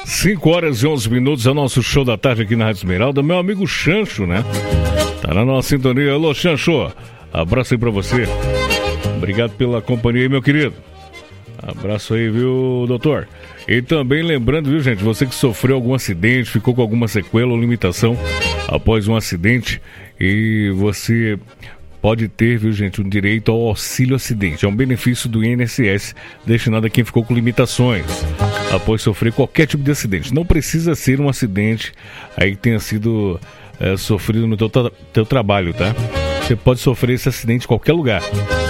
5 horas e 11 minutos é o nosso show da tarde aqui na Rádio Esmeralda. Meu amigo Chancho, né? Tá na nossa sintonia. Alô, Chancho. Abraço aí pra você. Obrigado pela companhia aí, meu querido. Abraço aí, viu, doutor? E também lembrando, viu, gente, você que sofreu algum acidente, ficou com alguma sequela ou limitação após um acidente, e você pode ter, viu, gente, um direito ao auxílio acidente. É um benefício do INSS destinado a quem ficou com limitações após sofrer qualquer tipo de acidente. Não precisa ser um acidente aí que tenha sido sofrido no teu trabalho, tá? Você pode sofrer esse acidente em qualquer lugar.